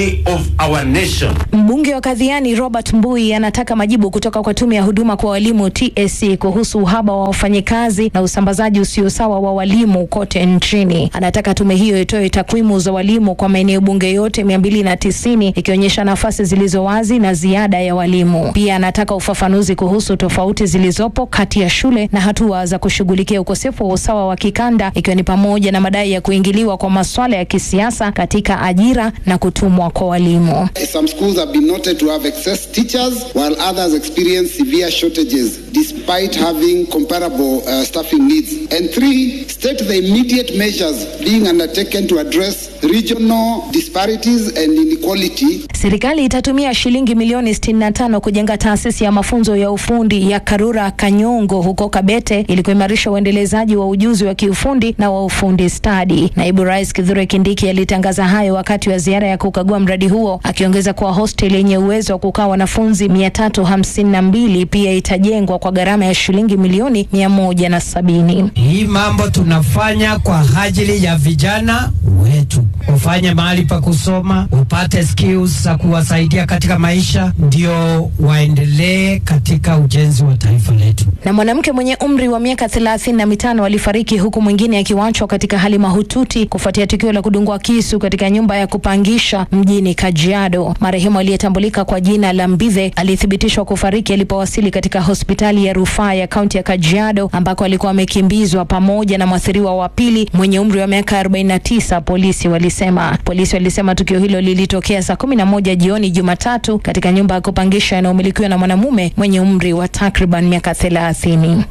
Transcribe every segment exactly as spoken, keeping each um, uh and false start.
of our nation. Mbunge wa Kadhiani Robert Mbui anataka majibu kutoka kwa tume ya huduma kwa walimu T S C kuhusu uhaba wa wafanyikazi na usambazaji usio sawa wa walimu kote nchini. Anataka tume hiyo itoe takwimu za walimu kwa maeneo bunge yote mia mbili na tisini ikionyesha nafasi zilizo wazi na ziada ya walimu. Pia anataka ufafanuzi kuhusu tofauti zilizopo kati ya shule na hatua za kushughulikia ukosefu wa usawa wa kikanda, ikiwa ni pamoja na madai ya kuingiliwa kwa masuala ya kisiasa katika ajira na kutumwa kwa walimu. Some schools have been noted to have excess teachers while others experience severe shortages despite having comparable uh, staffing needs. And three, state the immediate measures being undertaken to address regional disparities and inequality. Serikali itatumia shilingi milioni sitini na tano kujenga taasisi ya mafunzo ya ufundi ya Karura Kanyongo huko Kabete ili kuimarisha uendelezaji wa ujuzi wa kiufundi na wa ufundi stadi. Naibu Rais Kithure Kindiki alitangaza hayo wakati wa ziara ya kukagua mradi huo, akiongeza kuwa hostel yenye uwezo wa kukaa wanafunzi mia tatu hamsini na mbili pia itajengwa kwa gharama ya shilingi milioni mia moja na sabini. Hii mambo tunafanya kwa ajili ya vijana wetu, ufanye mahali pa kusoma, upate skills za kuwasaidia katika maisha, ndio waendelee katika ujenzi wa taifa letu. Na mwanamke mwenye umri wa miaka thelathini na mitano alifariki huku mwingine akiwachwa katika hali mahututi kufuatia tukio la kudungwa kisu katika nyumba ya kupangisha mjini Kajiado. Marehemu aliyetambulika kwa jina la Mbithe alithibitishwa kufariki alipowasili katika hospitali ya rufaa ya kaunti ya Kajiado ambako alikuwa amekimbizwa pamoja na mwathiriwa wa pili mwenye umri wa miaka arobaini na tisa, polisi walisema. Polisi walisema tukio hilo lilitokea saa kumi na moja jioni Jumatatu katika nyumba ya kupangisha inayomilikiwa na mwanamume mwenye umri wa takriban miaka thelathini.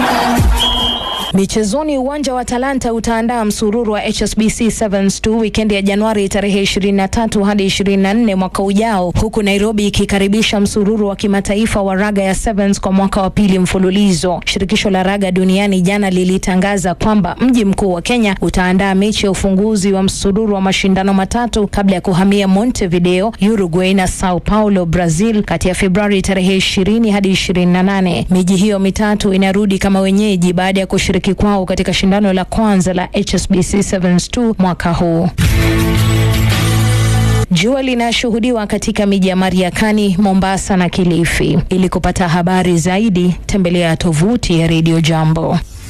Michezoni, uwanja wa Talanta utaandaa msururu wa H S B C Sevens two weekend ya Januari tarehe ishirini na tatu hadi ishirini na nne mwaka ujao, huku Nairobi ikikaribisha msururu wa kimataifa wa raga ya Sevens kwa mwaka wa pili mfululizo. Shirikisho la raga duniani jana lilitangaza kwamba mji mkuu wa Kenya utaandaa mechi ya ufunguzi wa msururu wa mashindano matatu kabla ya kuhamia Montevideo, Uruguay na Sao Paulo, Brazil kati ya Februari tarehe ishirini hadi ishirini na nane. Miji hiyo mitatu inarudi kama wenyeji baada ya kushiriki kwao katika shindano la kwanza la H S B C Sevens two mwaka huu. Jua linashuhudiwa katika miji ya Mariakani, Mombasa na Kilifi. Ili kupata habari zaidi, tembelea tovuti ya Radio Jambo.